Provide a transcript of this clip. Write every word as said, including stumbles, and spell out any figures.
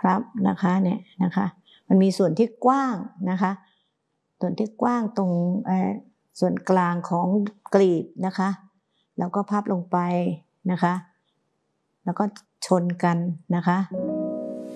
พับนะคะเนี่ยนะคะมันมีส่วนที่กว้างนะคะส่วนที่กว้างตรงส่วนกลางของกลีบนะคะแล้วก็พับลงไปนะคะแล้วก็ชนกันนะคะ